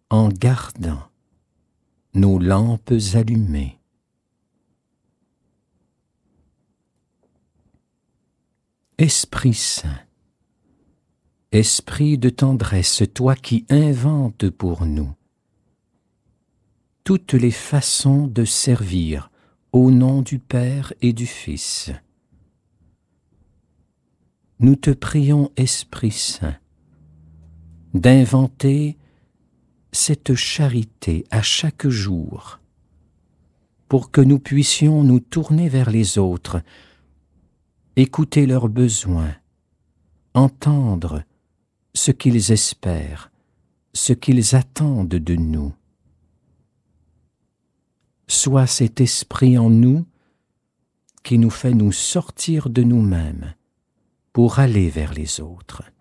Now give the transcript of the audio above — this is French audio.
en gardant nos lampes allumées. Esprit Saint, Esprit de tendresse, toi qui inventes pour nous toutes les façons de servir au nom du Père et du Fils, nous te prions, Esprit Saint, d'inventer cette charité à chaque jour, pour que nous puissions nous tourner vers les autres, écouter leurs besoins, entendre ce qu'ils espèrent, ce qu'ils attendent de nous. Sois cet esprit en nous qui nous fait nous sortir de nous-mêmes pour aller vers les autres.